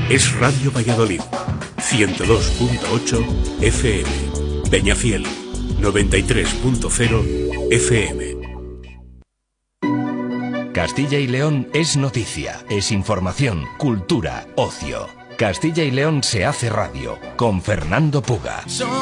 es Radio Valladolid, 102.8 FM, Peñafiel, 93.0 FM. Castilla y León es noticia, es información, cultura, ocio. Castilla y León se hace radio, con Fernando Puga.